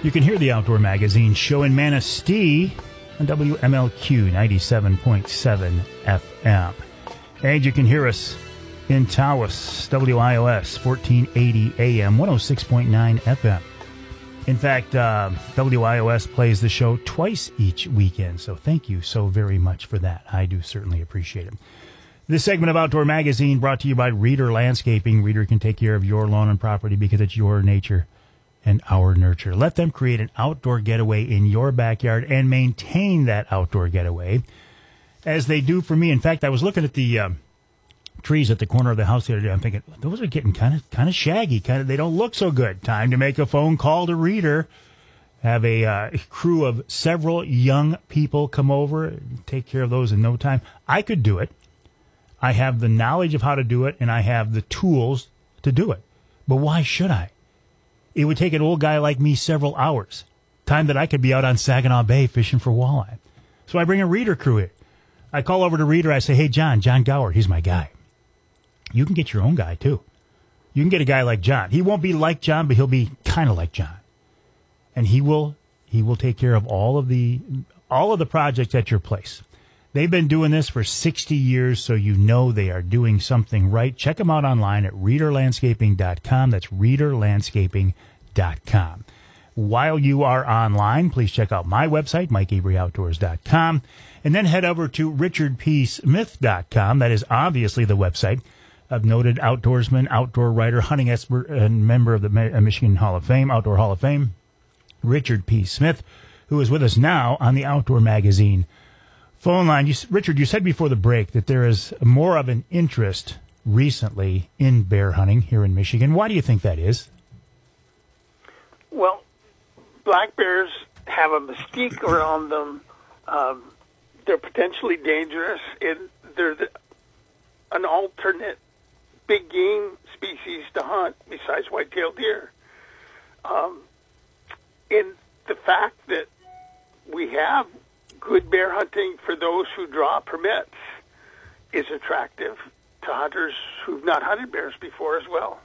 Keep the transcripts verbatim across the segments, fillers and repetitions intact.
You can hear the Outdoor Magazine show in Manistee on W M L Q ninety-seven point seven F M. And you can hear us in Tawas, W I O S fourteen eighty A M, one oh six point nine F M. In fact, uh, W I O S plays the show twice each weekend, so thank you so very much for that. I do certainly appreciate it. This segment of Outdoor Magazine brought to you by Reader Landscaping. Reader can take care of your lawn and property because it's your nature and our nurture. Let them create an outdoor getaway in your backyard and maintain that outdoor getaway as they do for me. In fact, I was looking at the uh, trees at the corner of the house the other day. I'm thinking, those are getting kind of kind of shaggy. Kind of, they don't look so good. Time to make a phone call to Reader. Have a uh, crew of several young people come over and take care of those in no time. I could do it. I have the knowledge of how to do it, and I have the tools to do it. But why should I? It would take an old guy like me several hours, time that I could be out on Saginaw Bay fishing for walleye. So I bring a Reader crew in. I call over to Reader. I say, hey, John, John Gower, he's my guy. You can get your own guy, too. You can get a guy like John. He won't be like John, but he'll be kind of like John. And he will he will take care of all of the all of the projects at your place. They've been doing this for sixty years, so you know they are doing something right. Check them out online at reader landscaping dot com. That's reader landscaping dot com. While you are online, please check out my website, mike avery outdoors dot com, and then head over to richard p smith dot com. That is obviously the website of noted outdoorsman, outdoor writer, hunting expert, and member of the Michigan Hall of Fame, Outdoor Hall of Fame, Richard P. Smith, who is with us now on the Outdoor Magazine phone line. You, Richard, you said before the break that there is more of an interest recently in bear hunting here in Michigan. Why do you think that is? Well, black bears have a mystique around them. Um, they're potentially dangerous, and they're the, an alternate big game species to hunt besides white-tailed deer. Um, and the fact that we have good bear hunting for those who draw permits is attractive to hunters who've not hunted bears before as well.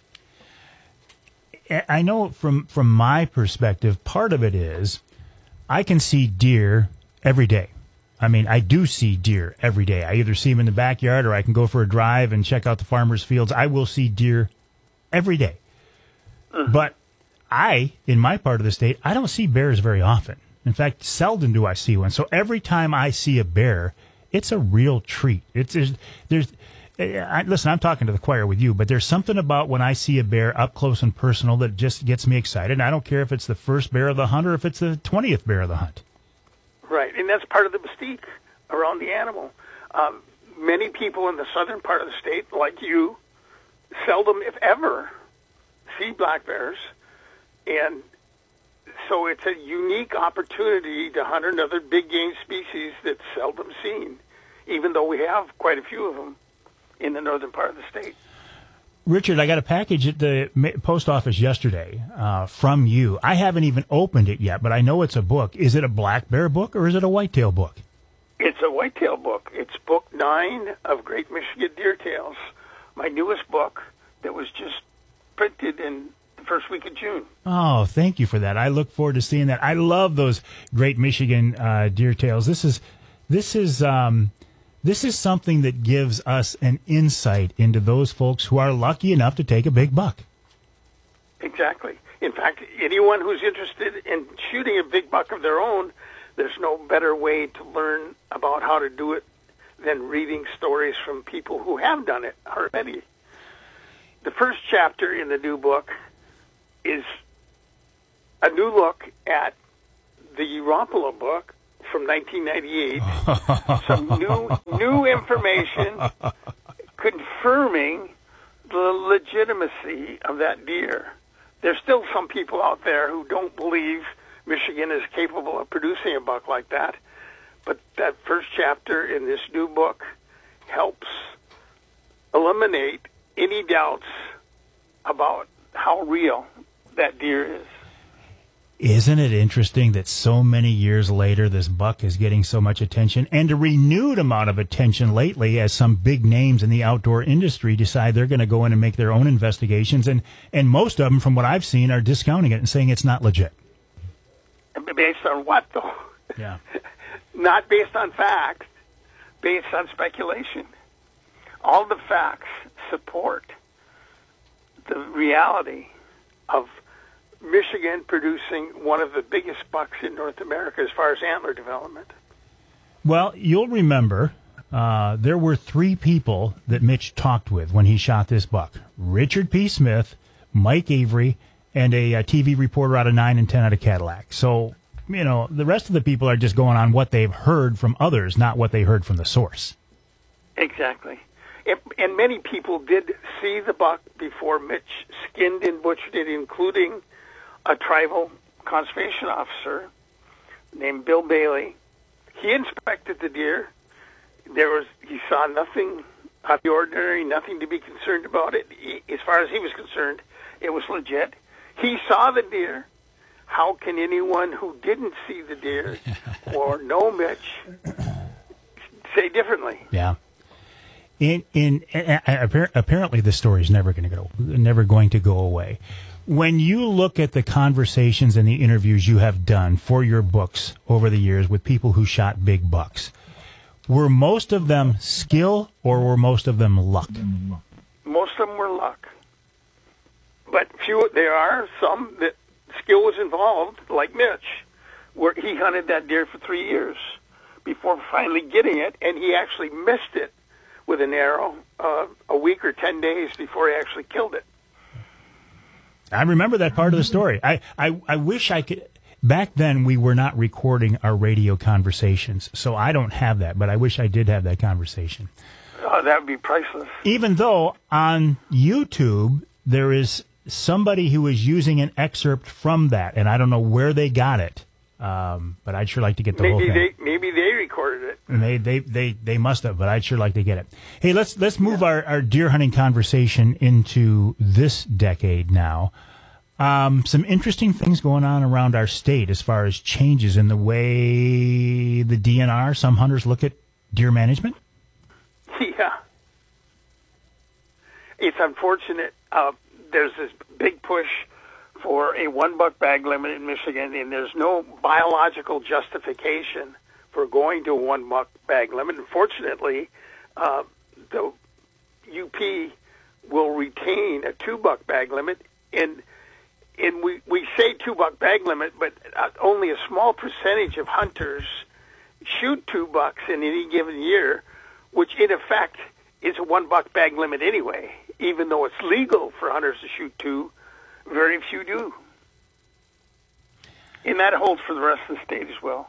I know from, from my perspective, part of it is I can see deer every day. I mean, I do see deer every day. I either see them in the backyard or I can go for a drive and check out the farmers' fields. I will see deer every day. Mm-hmm. But I, in my part of the state, I don't see bears very often. In fact, seldom do I see one. So every time I see a bear, it's a real treat. It's there's, there's I, listen, I'm talking to the choir with you, but there's something about when I see a bear up close and personal that just gets me excited. And I don't care if it's the first bear of the hunt or if it's the twentieth bear of the hunt. Right, and that's part of the mystique around the animal. Um, many people in the southern part of the state, like you, seldom, if ever, see black bears. And so it's a unique opportunity to hunt another big game species that's seldom seen, even though we have quite a few of them in the northern part of the state. Richard, I got a package at the post office yesterday uh, from you. I haven't even opened it yet, but I know it's a book. Is it a black bear book or is it a whitetail book? It's a whitetail book. It's book nine of Great Michigan Deer Tales, my newest book that was just printed in the first week of June. Oh, thank you for that. I look forward to seeing that. I love those Great Michigan uh, Deer Tales. This is this is um, this is something that gives us an insight into those folks who are lucky enough to take a big buck. Exactly. In fact, anyone who's interested in shooting a big buck of their own, there's no better way to learn about how to do it than reading stories from people who have done it already. The first chapter in the new book is a new look at the Rompolo book from nineteen ninety-eight. Some new new information confirming the legitimacy of that deer. There's still some people out there who don't believe Michigan is capable of producing a buck like that, but that first chapter in this new book helps eliminate any doubts about how real that deer is. Isn't it interesting that so many years later this buck is getting so much attention, and a renewed amount of attention lately as some big names in the outdoor industry decide they're going to go in and make their own investigations, and, and most of them, from what I've seen, are discounting it and saying it's not legit. Based on what, though? Yeah. Not based on facts, based on speculation. All the facts support the reality of Michigan producing one of the biggest bucks in North America as far as antler development. Well, you'll remember uh, there were three people that Mitch talked with when he shot this buck. Richard P. Smith, Mike Avery, and a, a T V reporter out of nine and ten out of Cadillac. So, you know, the rest of the people are just going on what they've heard from others, not what they heard from the source. Exactly. It, and many people did see the buck before Mitch skinned and butchered it, including a tribal conservation officer named Bill Bailey. He inspected the deer. There was he saw nothing out of the ordinary, nothing to be concerned about it. He, as far as he was concerned, it was legit. He saw the deer. How can anyone who didn't see the deer or know Mitch say differently? Yeah. In in uh, apparently the story is never going to go never going to go away. When you look at the conversations and the interviews you have done for your books over the years with people who shot big bucks, were most of them skill or were most of them luck? Most of them were luck, but few. There are some that skill was involved, like Mitch, where he hunted that deer for three years before finally getting it, and he actually missed it with an arrow uh, a week or ten days before he actually killed it. I remember that part of the story. I, I, I wish I could. Back then, we were not recording our radio conversations, so I don't have that, but I wish I did have that conversation. Oh, that would be priceless. Even though on YouTube, there is somebody who is using an excerpt from that, and I don't know where they got it, um, but I'd sure like to get the maybe whole thing. They, maybe they recorded it. And they, they, they, they must have, but I'd sure like to get it. Hey, let's let's move yeah. our, our deer hunting conversation into this decade now. Um, some interesting things going on around our state as far as changes in the way the D N R, some hunters look at deer management. Yeah. It's unfortunate. Uh, there's this big push for a one-buck bag limit in Michigan, and there's no biological justification for going to a one-buck bag limit. Unfortunately, uh, the U P will retain a two-buck bag limit, and and we, we say two-buck bag limit, but uh, only a small percentage of hunters shoot two bucks in any given year, which in effect is a one-buck bag limit anyway. Even though it's legal for hunters to shoot two, very few do. And that holds for the rest of the state as well.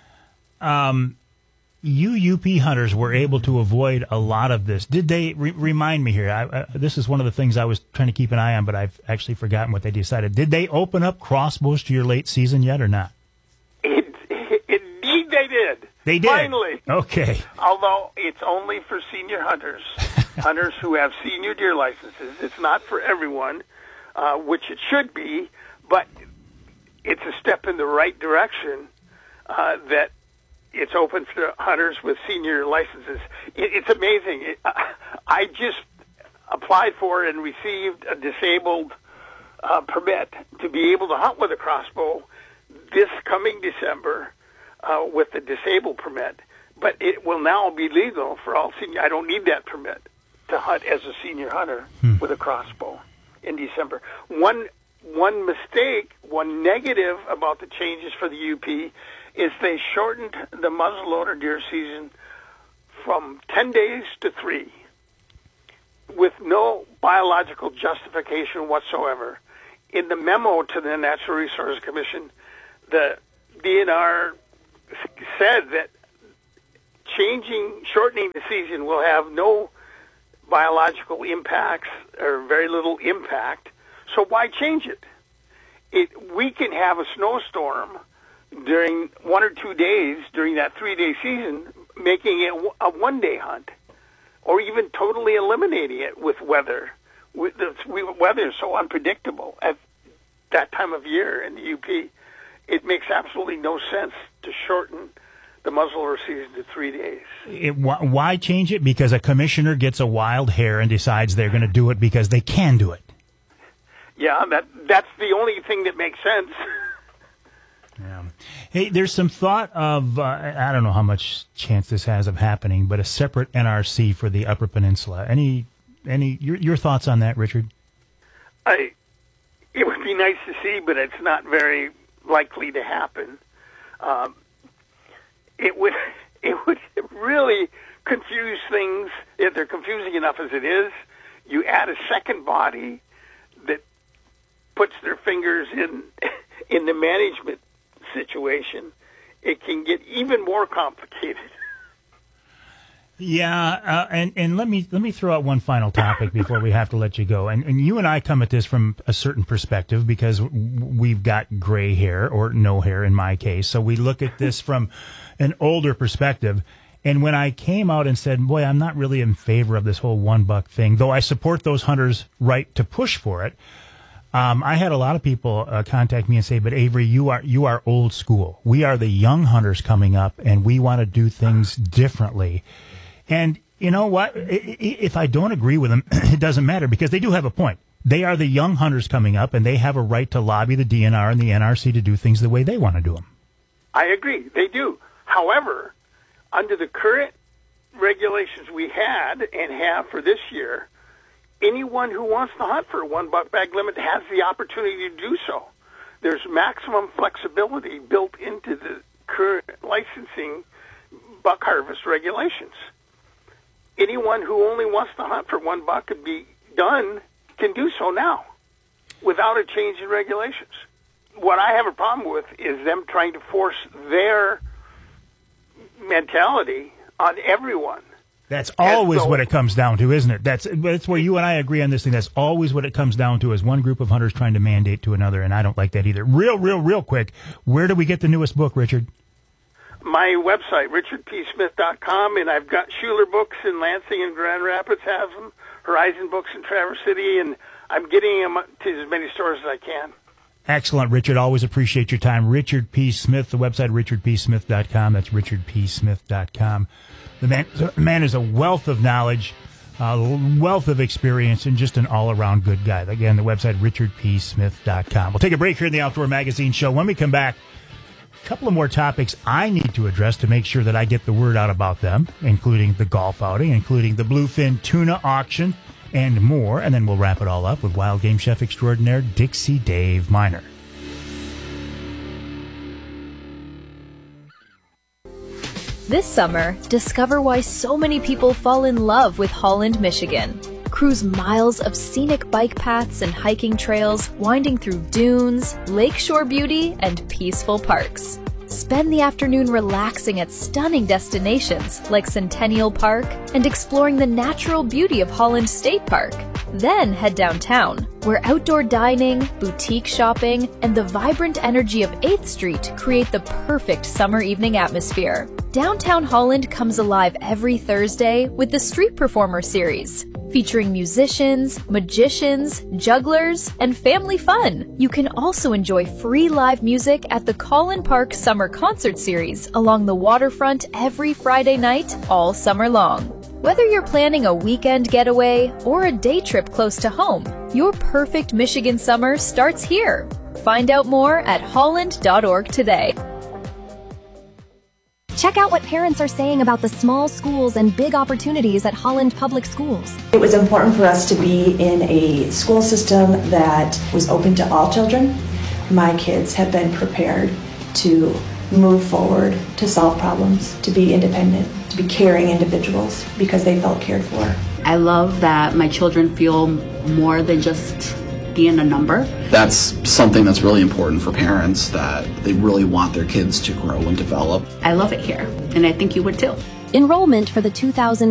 Um, you U P hunters were able to avoid a lot of this. Did they re- remind me here? I, uh, this is one of the things I was trying to keep an eye on, but I've actually forgotten what they decided. Did they open up crossbows to your late season yet or not? It, it, indeed they did. They did? Finally. Okay. Although it's only for senior hunters, hunters who have senior deer licenses. It's not for everyone, uh, which it should be, but it's a step in the right direction uh, that it's open for hunters with senior licenses. It, it's amazing. It, uh, I just applied for and received a disabled uh, permit to be able to hunt with a crossbow this coming December uh, with the disabled permit. But it will now be legal for all senior. I don't need that permit to hunt as a senior hunter hmm. with a crossbow in December. One one mistake, one negative about the changes for the U P is they shortened the muzzleloader deer season from ten days to three with no biological justification whatsoever. In the memo to the Natural Resources Commission, the D N R said that changing, shortening the season will have no biological impacts or very little impact. So why change it? It we can have a snowstorm during one or two days during that three-day season, making it a one-day hunt, or even totally eliminating it with weather. With the weather is so unpredictable at that time of year in the U P, it makes absolutely no sense to shorten the muzzleloader season to three days. It, why change it? Because a commissioner gets a wild hair and decides they're going to do it because they can do it. Yeah, that that's the only thing that makes sense. Yeah. Hey, there's some thought of, uh, I don't know how much chance this has of happening, but a separate N R C for the Upper Peninsula. Any, any, your, your thoughts on that, Richard? I, it would be nice to see, but it's not very likely to happen. Um, it would, it would really confuse things. If they're confusing enough as it is, you add a second body that puts their fingers in in the management situation, it can get even more complicated. Yeah, uh, and and let me let me throw out one final topic before we have to let you go. And and you and I come at this from a certain perspective because we've got gray hair or no hair in my case. So we look at this from an older perspective. And when I came out and said, "Boy, I'm not really in favor of this whole one buck thing," though I support those hunters' right to push for it, um, I had a lot of people uh, contact me and say, "But Avery, you are you are old school. We are the young hunters coming up, and we want to do things differently." And you know what? If I don't agree with them, it doesn't matter because they do have a point. They are the young hunters coming up, and they have a right to lobby the D N R and the N R C to do things the way they want to do them. I agree. They do. However, under the current regulations we had and have for this year, anyone who wants to hunt for a one buck bag limit has the opportunity to do so. There's maximum flexibility built into the current licensing buck harvest regulations. Anyone who only wants to hunt for one buck and be done can do so now without a change in regulations. What I have a problem with is them trying to force their mentality on everyone. That's always what it comes down to, isn't it? That's that's where you and I agree on this thing. That's always what it comes down to is one group of hunters trying to mandate to another, and I don't like that either. Real, real, real quick, where do we get the newest book, Richard? My website, richard p smith dot com, and I've got Schuler Books in Lansing and Grand Rapids has them, Horizon Books in Traverse City, and I'm getting them to as many stores as I can. Excellent, Richard. Always appreciate your time. Richard P. Smith, the website, richard p smith dot com. That's richard p smith dot com. The man, the man is a wealth of knowledge, a wealth of experience, and just an all-around good guy. Again, the website, richard p smith dot com. We'll take a break here in the Outdoor Magazine Show. When we come back, a couple of more topics I need to address to make sure that I get the word out about them, including the golf outing, including the bluefin tuna auction, and more. And then we'll wrap it all up with wild game chef extraordinaire Dixie Dave Miner. This summer, discover why so many people fall in love with Holland, Michigan. Cruise miles of scenic bike paths and hiking trails, winding through dunes, lakeshore beauty, and peaceful parks. Spend the afternoon relaxing at stunning destinations like Centennial Park and exploring the natural beauty of Holland State Park. Then head downtown, where outdoor dining, boutique shopping, and the vibrant energy of eighth Street create the perfect summer evening atmosphere. Downtown Holland comes alive every Thursday with the Street Performer series, featuring musicians, magicians, jugglers, and family fun. You can also enjoy free live music at the Collin Park Summer Concert Series along the waterfront every Friday night all summer long. Whether you're planning a weekend getaway or a day trip close to home, your perfect Michigan summer starts here. Find out more at holland dot org today. Check out what parents are saying about the small schools and big opportunities at Holland Public Schools. It was important for us to be in a school system that was open to all children. My kids have been prepared to move forward, to solve problems, to be independent, to be caring individuals because they felt cared for. I love that my children feel more than just being a number. That's something that's really important for parents, that they really want their kids to grow and develop. I love it here, and I think you would too. Enrollment for the two thousand